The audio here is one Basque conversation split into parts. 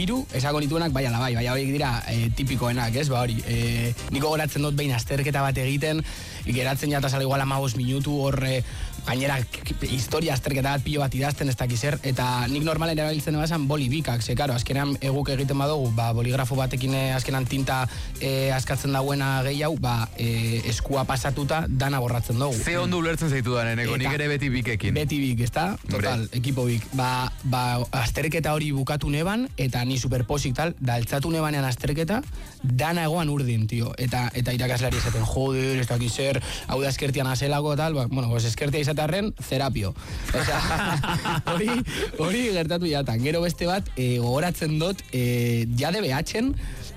hiru esako nituenak bai ala bai horiek dira tipikoenak, ez? Ba hori, niko goratzen dut behin azterketa bat egiten, geratzen jata sala igual 15 minutu hor gainera historia azterketa bat pilo bat idazten ez dakiz zer, eta nik normalen erabiltzen ebazan boli bikak, ze karo, azkenean eguk egiten badugu, ba, boligrafo batekin azkenan tinta askatzen dauena gehi hau, ba, eskua pasatuta dana borratzen dugu. Ze ondo ulertzen zaitu da, neneko, nik ere beti bikekin. Beti bik, ezta? Total, ekipo bik. Ba, azterketa hori bukatu neban, eta ni superposik tal, da altzatu nebanean azterketa, dana egoan urdin, tio. Eta irakaslari esaten, joder, ez dakiz zer, hau da eskertian azelako, tal, ba, bueno, pues eskertia izatearren, terapio. Osea, hori gertatu jatan. Gero beste bat, gogoratzen dut, ja DBH-en,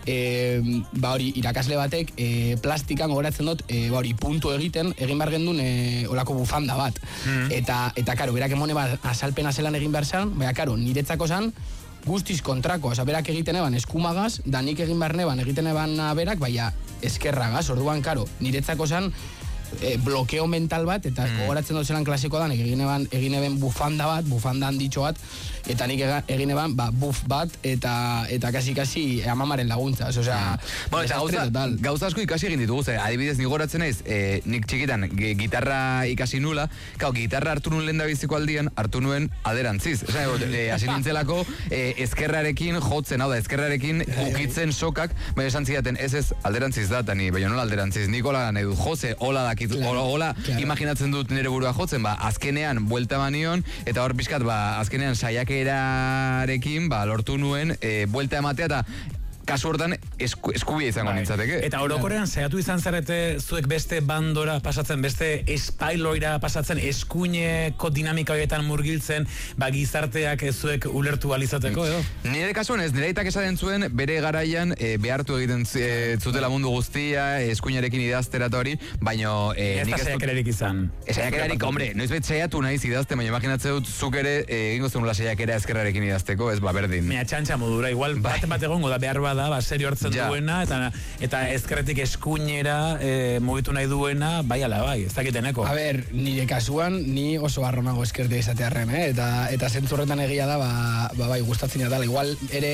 ba hori, irakasle batek, plastikan gogoratzen dut, ba hori, puntu egin behar gendun, olako bufanda bat. Eta karo, berak emone bat, azalpena zelan egin behar zan, baina karo, niretzako zan, guztiz kontrako, oza, berak egiten eban eskumagaz, da nik egin behar neban egiten eban berak, baina eskerragaz, orduan, karo, niretzako zan, blokeo mental bat, eta gogoratzen dut zelan klasiko da, nik egin eben bufanda handitxo bat, eta nik egin eban, ba, buf bat, eta kasi amamaren laguntza, osea, bueno, eta gauza asko ikasi egin ditugu, adibidez, nik goratzen naiz, nik txikitan gitarra ikasi nula, gitarra hartu nuen lehen da biziko aldian, hartu nuen alderantziz, hasi nintzelako, eskerrarekin jotzen, hau da, eskerrarekin ukitzen sokak, baina esan zidaten, ez alderantziz da, eta ni, baina nola alderantziz, nik hola nahi dut, jose, hola da, hola, imaginatzen dut nire burua jotzen, ba, azkenean buelta manion, eta hor pixkat, ba, azkenean saiakerarekin, ba, lortu nuen, buelta ematea, eta kasu hortan eskubia izango nintzateke. Eta orokorrean saiatu izan zarete zuek beste bandora pasatzen, beste espailoira pasatzen, eskuineko dinamika horietan murgiltzen, ba gizarteak zuek ulertu alizateko, edo? Nire kasuan ez, nire aitak esaten zuen, bere garaian behartu egiten zutela mundu guztia, eskuinarekin idaztera hori, baino... Ez da saiakerarik izan. Saiakerarik, hombre, noiz bet saiatu nahiz idazte, baina imaginatzen dut zuk ere egingo zenula saiakera eskerrarekin idazteko, ez ba berdin. Mea txantxa modura, igual bat egongo da behar bada, ba, serio hartzen duena, eta ezkerretik eskuinera mugitu nahi duena, bai ala bai, ez dakiteneko. A ber, nire kasuan, ni oso barronago eskertea izatearren, eta zentzurretan egia da, bai, gustatzen dela. Igual ere,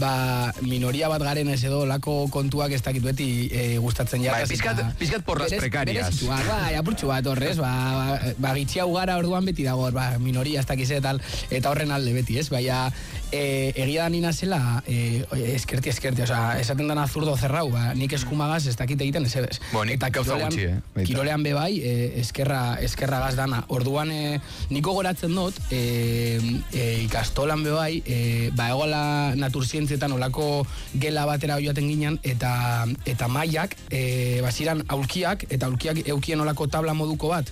minoria bat garen ez edo, lako kontuak ez dakit beti gustatzen jataz. Pizkat por las precarias. Bai, apurtxu bat horrez, gitxia ugara orduan beti dago, minoria ez dakize eta horren alde beti, ez? Baina, egia da nina zela, eskerti, osea, esaten dana zurdo zerrau, nik eskumagaz ez dakit egiten ez ebez. Eta kirolean bebai, eskerra gaz dana. Orduan, niko goratzen dut, ikastolan bebai, egola naturzientzietan olako gela batera joaten ginen, eta maiak, baziran aulkiak, eta aulkiak eukien olako tabla moduko bat,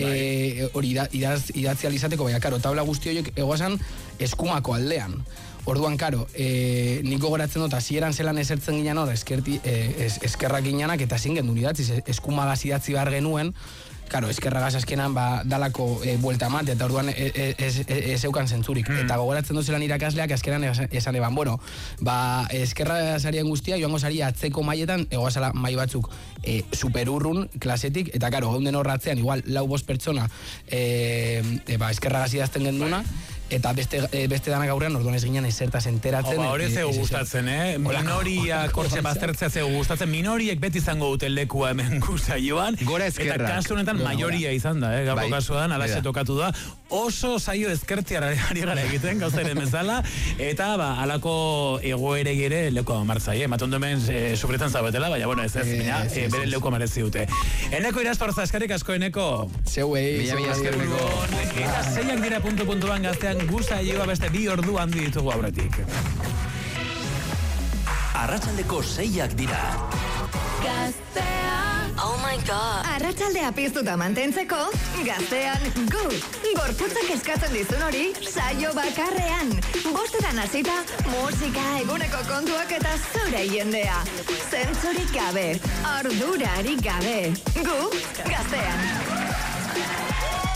hori idatzi alizateko, baina, karo, tabla guzti horiek egoazan eskumako aldean. Orduan, karo, niko goratzen dut, hasieran zelan esertzen ginen hor, eskerrak ginenak, eta zingen duen idatzi, eskumagaz idatzi behar genuen, karo, eskerragaz azkenan dalako buelta amate, eta orduan ez eukan zentzurik. Eta gogoratzen dut zelan irakasleak azkenan esan eban, bueno, eskerragaz arien guztia, joango zaria atzeko maietan, egoazala mai batzuk superurrun klasetik, eta karo, geunden horratzean, igual, 4-5 pertsona eskerragaz idazten genduna, eta beste danak aurrean, orduan ez ginen ezertaz enteratzen. Hori zeu gustatzen, minoria kortxe baztertzea zeu gustatzen, minoriek beti izango duten lekua hemen guzaioan. Gora eskerrak. Eta kasu honetan maioria izan da, gabo kasuan, alaxe tokatu da. Oso saio ezkertiara ari gara egiten, gauzaren bezala, eta alako egoere ere leko martzai, ematen hemen sufritan zabetela, baina, bueno, ez bere leko marezi dute. Eneko Irastorza, eskarik asko, Eneko. Zeuei. Mila esker, Eneko. Eta zeiak dira puntu-puntuan gaztean guzaioa beste 2 ordu handi ditugu aurretik. Arratsaldeko 6ak dira. Gaztea. Oh my god. Arratsaldea piztuta mantentzeko, gaztean gu. Gorputzak eskatzen dizun hori, saio bakarrean. Bostetan hasita, musika, eguneko kontuak eta zure jendea. Zentzurik gabe, ardurarik gabe. Gu, gaztean.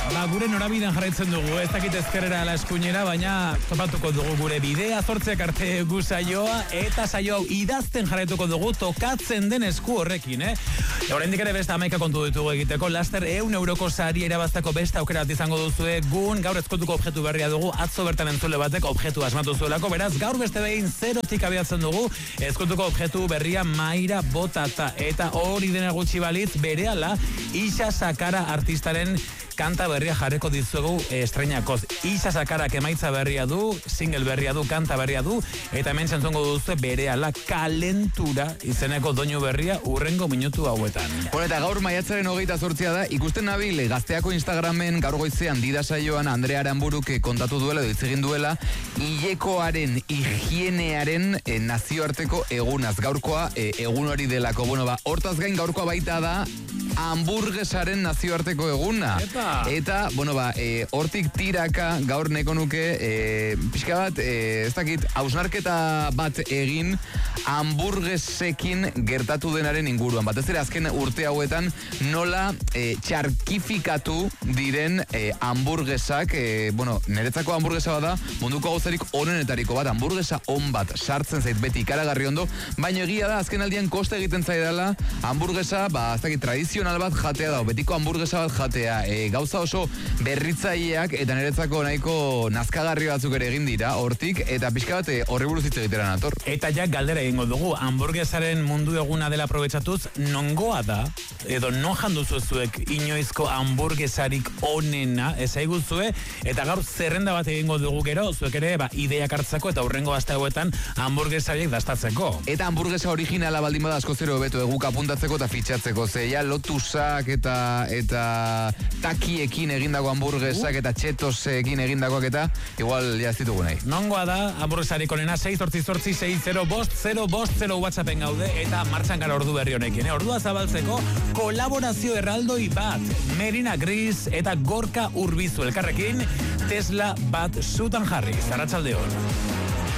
Gure norabidean jarraitzen dugu, ez dakit ezkerrera ala eskuinera, baina topatuko dugu gure bidea, 8 arte gu saioa, eta saio hau idazten jarraituko dugu tokatzen den esku horrekin, Oraindik ere beste 11 kontu ditugu egiteko, laster 100 euroko sari irabazteko beste aukera bat izango duzue, gaur ezkutuko objektu berria dugu, atzo bertan entzule batek objektu asmatu zuelako, beraz gaur beste behin 0tik abiatzen dugu, ezkutuko objektu berria maira botata, eta hori dena gutxi balitz, berehala Isa Sakara artistaren kanta berria jarreko dizuegu estreinakoz. Isa Sakarak emaitza berria du, single berria du, kanta berria du, eta hemen zentzongo duzu berehala kalentura izeneko doinu berria urrengo minutu hauetan. Bueno, eta gaur maiatzaren 28 da, ikusten nabil Gazteako Instagramen gaur goizean dida saioan Andrea Aranburuk kontatu duela, hitz egin duela, hilekoaren higienearen nazioarteko egunaz. Gaurkoa egun hori delako. Bueno, hortaz gain gaurkoa baita da hamburguesaren nazioarteko eguna. Eta, bueno, hortik tiraka gaur neko nuke pixka bat, ez dakit, hausnarketa bat egin hamburguesekin gertatu denaren inguruan. Batez ere azken urte hauetan nola txarkifikatu diren hamburguesak, bueno, niretzako hamburguesa bada munduko gauzarik onenetariko bat, hamburguesa on bat sartzen zait beti ikaragarri ondo, baina egia da azken aldian koste egiten zaidala hamburguesa, ez dakit, tradizional bat jatea da, betiko hamburguesa bat jatea, gauza oso berritzaileak eta niretzako nahiko nazkagarri batzuk ere egin dira hortik, eta pixka bat horri buruz hitz egitera nator. Eta ja galdera egingo dugu, hamburguesaren mundu eguna dela aprobetxatuz, nongoa da, edo non janduzu zuek inoizko hamburguesarik onena, ezaiguzue, eta gaur zerrenda bat egingo dugu gero, zuek ere, ideak hartzako eta hurrengo aste hauetan hamburguesariek dastatzeko. Eta hamburguesa originala baldin bada asko zero beto eguk apuntatzeko eta fitxatzeko, ja lotusak eta takiekin egindako hamburguesak eta txetosekin egindakoak eta igual ez ditugu nahi. Nongoa da, hamburguesarik onena 688-60-500 WhatsAppen gaude eta martxan gara ordu berri honekin. Ordua zabaltzeko kolaborazio erraldoi bat, Merina Gris eta Gorka Urbizu elkarrekin, Tesla bat zutan jarri. Arratsaldeon.